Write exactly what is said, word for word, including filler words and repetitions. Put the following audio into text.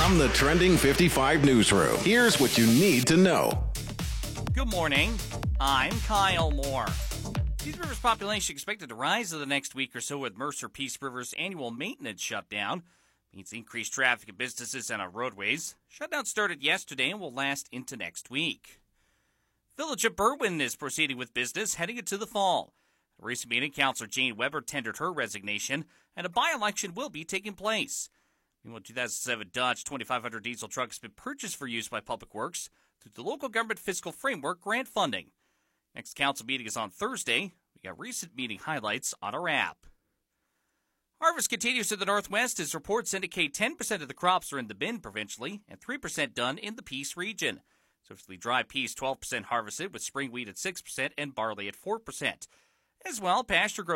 From the Trending fifty-five newsroom, here's what you need to know. Good morning. I'm Kyle Moore. Peace River's population expected to rise in the next week or so with Mercer Peace River's annual maintenance shutdown. Means increased traffic at businesses and on roadways. Shutdown started yesterday and will last into next week. Village of Berwyn is proceeding with business heading into the fall. At a recent meeting, Councillor Jane Weber tendered her resignation, and a by-election will be taking place. Meanwhile, two thousand seven Dodge twenty-five hundred diesel truck has been purchased for use by Public Works through the Local Government Fiscal Framework grant funding. Next council meeting is on Thursday. We got recent meeting highlights on our app. Harvest continues in the Northwest as reports indicate ten percent of the crops are in the bin provincially and three percent done in the Peace region. Swiftly dry peas twelve percent harvested with spring wheat at six percent and barley at four percent. As well, pasture growth